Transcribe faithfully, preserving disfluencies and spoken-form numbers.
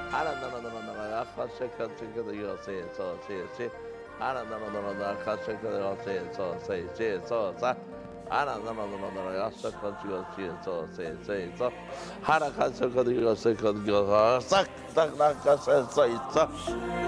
하나 나나나나나 카세카세카도 요세서 세세 하나 나나나나 카세카도 요세서 세세서 하나 나나나나 야사카도 요세서 세세서 하나 카세카도 요세카도 요싹 딱 나카세서 있어